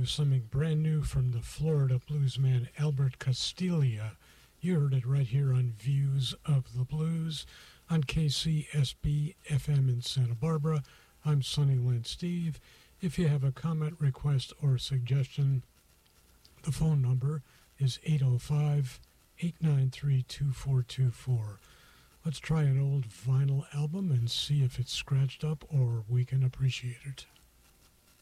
was something brand new from the Florida bluesman Albert Castiglia. You heard it right here on Views of the Blues on KCSB FM in Santa Barbara. I'm Sonny Lynn Steve. If you have a comment, request, or suggestion, the phone number is 805-893-2424. Let's try an old vinyl album and see if it's scratched up or we can appreciate it.